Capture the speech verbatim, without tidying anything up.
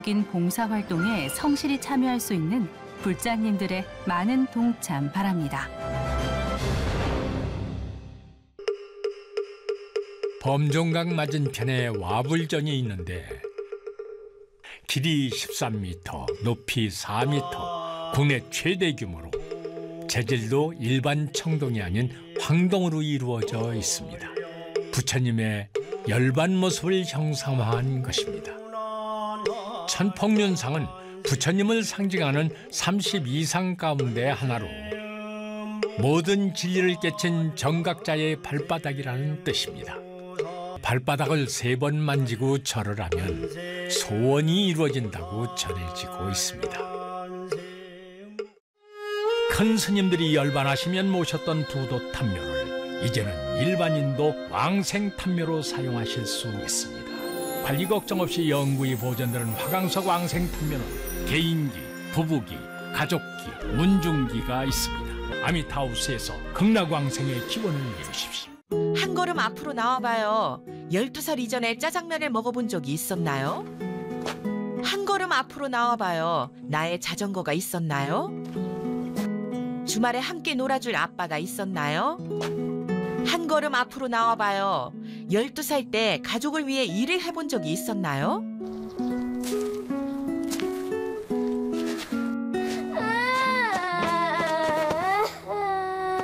긴 봉사활동에 성실히 참여할 수 있는 불자님들의 많은 동참 바랍니다. 범종강 맞은편에 와불전이 있는데 길이 십삼 미터, 높이 사 미터, 국내 최대 규모로 재질도 일반 청동이 아닌 황동으로 이루어져 있습니다. 부처님의 열반 모습을 형상화한 것입니다. 천폭륜상은 부처님을 상징하는 삼십이 상 가운데 하나로 모든 진리를 깨친 정각자의 발바닥이라는 뜻입니다. 발바닥을 세 번 만지고 절을 하면 소원이 이루어진다고 전해지고 있습니다. 큰 스님들이 열반하시면 모셨던 부도 탐묘를 이제는 일반인도 왕생 탐묘로 사용하실 수 있습니다. 관리 걱정 없이 영구히 보존되는 화강석 왕생 탐묘는 개인기, 부부기, 가족기, 문중기가 있습니다. 아미타우스에서 극락왕생의 기원을 이루십시오. 한 걸음 앞으로 나와봐요. 열두 살 이전에 짜장면을 먹어본 적이 있었나요? 한 걸음 앞으로 나와봐요. 나의 자전거가 있었나요? 주말에 함께 놀아줄 아빠가 있었나요? 한 걸음 앞으로 나와봐요. 열두 살 때 가족을 위해 일을 해본 적이 있었나요?